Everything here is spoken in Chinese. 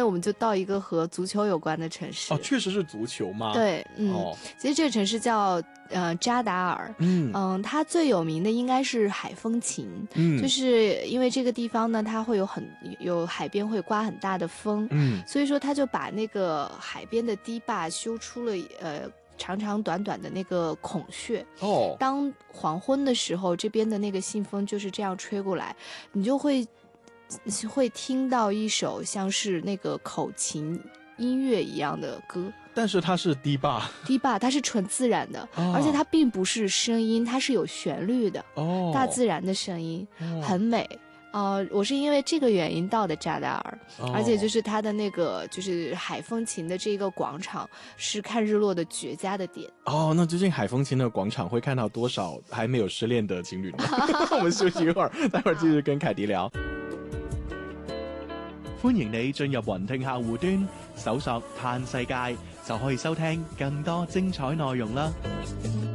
我们就到一个和足球有关的城市。 哦，确实是足球吗？ 对，其实这个城市叫扎达尔，它最有名的应该是海风琴，就是因为这个地方呢，它会有海边会刮很大的风，所以说他就把那个海边的堤坝修出了长长短短的那个孔穴。当黄昏的时候，这边的那个信风就是这样吹过来，你就会听到一首像是那个口琴音乐一样的歌。 但是它是堤坝它是纯自然的，而且它并不是声音，它是有旋律的，大自然的声音，很美。我是因为这个原因到的扎达尔，而且就是它的那个就是海风琴的这个广场是看日落的绝佳的点。 那究竟海风琴的廣場會看到多少還沒有失戀的情侶呢？我們休息一會兒，待會兒繼續跟凱迪聊。歡迎你進入雲聽客戶端，搜索嘆世界就可以收聽更多精彩內容啦。